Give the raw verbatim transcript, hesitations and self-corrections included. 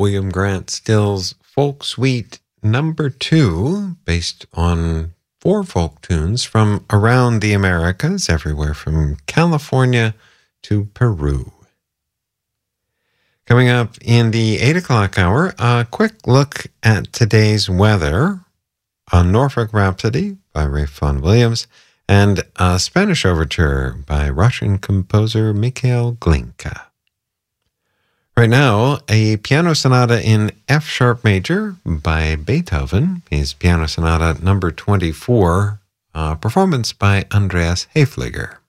William Grant Still's Folk Suite Number Two, based on four folk tunes from around the Americas, everywhere from California to Peru. Coming up in the eight o'clock hour, a quick look at today's weather, a Norfolk Rhapsody by Ralph Vaughan Williams, and a Spanish overture by Russian composer Mikhail Glinka. Right now, a piano sonata in F sharp major by Beethoven, his piano sonata number twenty-four, a performance by Andreas Haefliger.